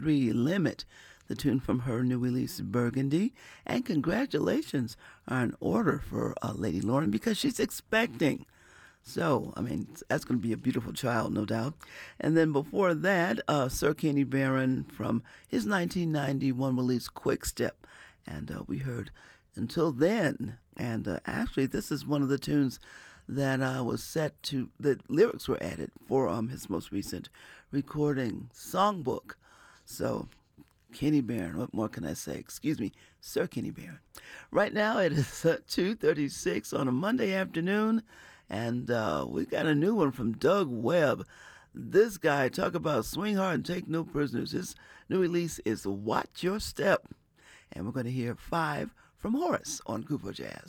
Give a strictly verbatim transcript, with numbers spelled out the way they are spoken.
three Limit, the tune from her new release Burgundy. And congratulations are in order for uh, Lady Lauren because she's expecting. So, I mean, that's going to be a beautiful child, no doubt. And then before that, uh, Sir Kenny Barron from his nineteen ninety-one release Quick Step. And uh, we heard Until Then. And uh, actually, this is one of the tunes that uh, was set to, the lyrics were added for um, his most recent recording, Songbook. So, Kenny Barron, what more can I say? Excuse me, Sir Kenny Barron. Right now, it is uh, two thirty-six on a Monday afternoon. And uh, we got a new one from Doug Webb. This guy, talk about swing hard and take no prisoners. His new release is Watch Your Step. And we're going to hear five from Horace on Cooper Jazz.